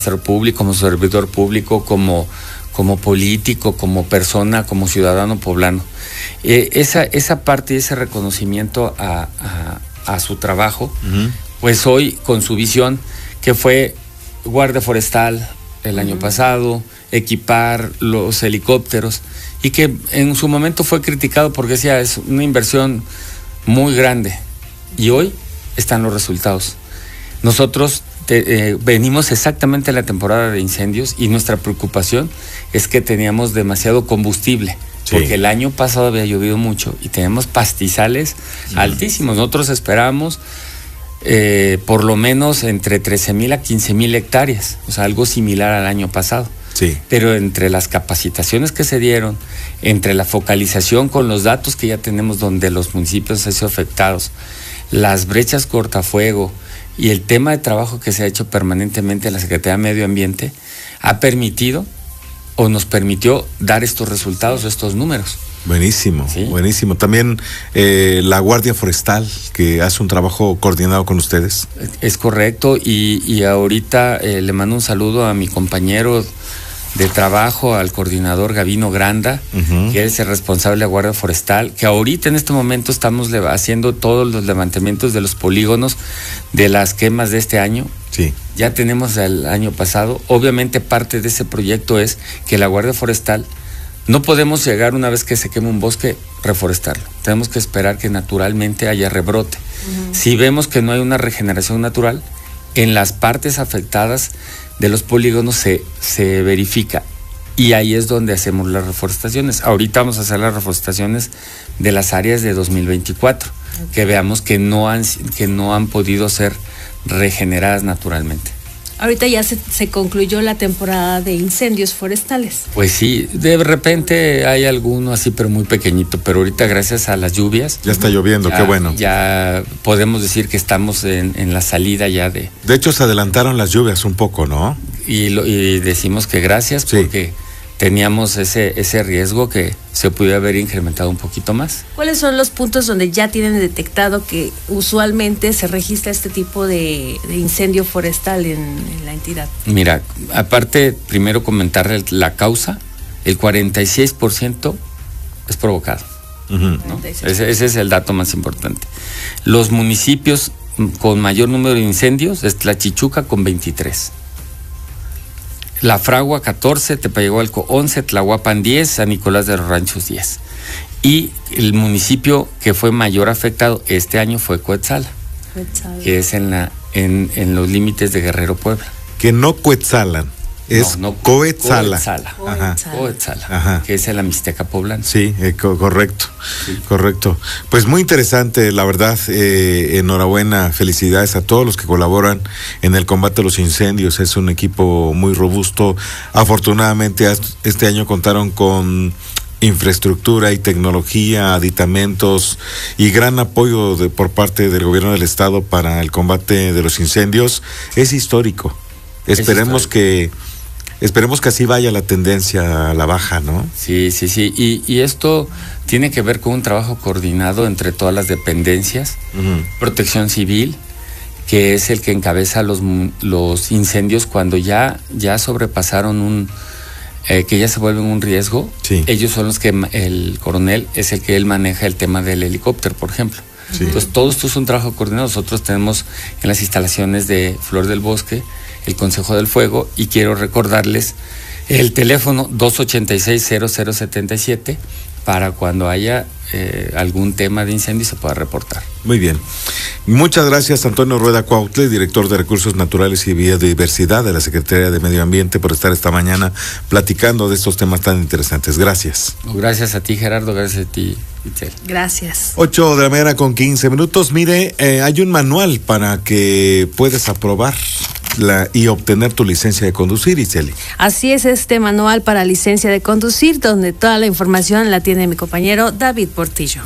público, como servidor público, como político, como persona, como ciudadano poblano. Esa parte, ese reconocimiento a su trabajo, pues hoy con su visión, que fue Guardia Forestal el año pasado, equipar los helicópteros, y que en su momento fue criticado porque decía, es una inversión muy grande, y hoy están los resultados. Nosotros venimos exactamente a la temporada de incendios y nuestra preocupación es que teníamos demasiado combustible, porque el año pasado había llovido mucho y tenemos pastizales altísimos. Nosotros esperábamos por lo menos entre 13,000 a 15,000 hectáreas, o sea, algo similar al año pasado. Sí. Pero entre las capacitaciones que se dieron, entre la focalización con los datos que ya tenemos donde los municipios han sido afectados, las brechas cortafuego y el tema de trabajo que se ha hecho permanentemente en la Secretaría de Medio Ambiente, ha permitido o nos permitió dar estos resultados, estos números. Buenísimo, ¿Sí? Buenísimo. También la Guardia Forestal, que hace un trabajo coordinado con ustedes. Es correcto, y ahorita le mando un saludo a mi compañero de trabajo, al coordinador Gavino Granda, que es el responsable de la Guardia Forestal, que ahorita en este momento estamos haciendo todos los levantamientos de los polígonos de las quemas de este año. Sí. Ya tenemos el año pasado. Obviamente parte de ese proyecto es que la Guardia Forestal, no podemos llegar una vez que se queme un bosque, reforestarlo. Tenemos que esperar que naturalmente haya rebrote. Si vemos que no hay una regeneración natural, en las partes afectadas de los polígonos se verifica, y ahí es donde hacemos las reforestaciones. Ahorita vamos a hacer las reforestaciones de las áreas de 2024, que veamos que no han podido ser regeneradas naturalmente. Ahorita ya se concluyó la temporada de incendios forestales. Pues sí, de repente hay alguno así, pero muy pequeñito, pero ahorita gracias a las lluvias. Ya está lloviendo, qué bueno. Ya podemos decir que estamos en la salida ya de... De hecho, se adelantaron las lluvias un poco, ¿no? Y decimos que gracias, porque teníamos ese riesgo que se pudiera haber incrementado un poquito más. ¿Cuáles son los puntos donde ya tienen detectado que usualmente se registra este tipo de incendio forestal en la entidad? Mira, aparte, primero comentarle la causa, el 46% es provocado. ¿No? Ese es el dato más importante. Los municipios con mayor número de incendios es Tlachichuca con 23. La Fragua 14, Tepayagualco 11, Tlahuapan 10, San Nicolás de los Ranchos 10. Y el municipio que fue mayor afectado este año fue Coetzala, que es en los límites de Guerrero, Puebla. Que no Coetzalan, es Coetzala. Coetzala, que es en la Mixteca poblana. Sí, correcto, correcto. Pues muy interesante, la verdad. Enhorabuena, felicidades a todos los que colaboran en el combate a los incendios. Es un equipo muy robusto. Afortunadamente este año contaron con infraestructura y tecnología, aditamentos y gran apoyo por parte del gobierno del estado para el combate de los incendios. Es histórico. Esperemos que así vaya la tendencia a la baja, ¿no? Sí. Y esto tiene que ver con un trabajo coordinado entre todas las dependencias. Protección Civil, que es el que encabeza los incendios cuando ya sobrepasaron que ya se vuelven un riesgo. Sí. Ellos son los que, el coronel es el que él maneja el tema del helicóptero, por ejemplo. Sí. Entonces todo esto es un trabajo coordinado. Nosotros tenemos en las instalaciones de Flor del Bosque el Consejo del Fuego, y quiero recordarles el teléfono 286-0077 para cuando haya algún tema de incendio se pueda reportar. Muy bien. Muchas gracias, Antonio Rueda Cuautle, director de Recursos Naturales y Biodiversidad de la Secretaría de Medio Ambiente, por estar esta mañana platicando de estos temas tan interesantes. Gracias. Gracias a ti, Gerardo, gracias a ti, Itzel. Gracias. 8:00 Mire, hay un manual para que puedas aprobar y obtener tu licencia de conducir, Iseli. Así es, este manual para licencia de conducir, donde toda la información la tiene mi compañero David Portillo.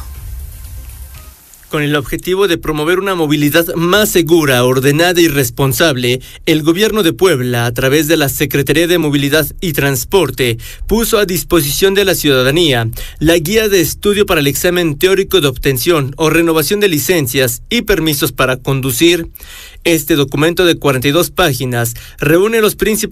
Con el objetivo de promover una movilidad más segura, ordenada y responsable, el Gobierno de Puebla, a través de la Secretaría de Movilidad y Transporte, puso a disposición de la ciudadanía la guía de estudio para el examen teórico de obtención o renovación de licencias y permisos para conducir. Este documento de 42 páginas reúne los principales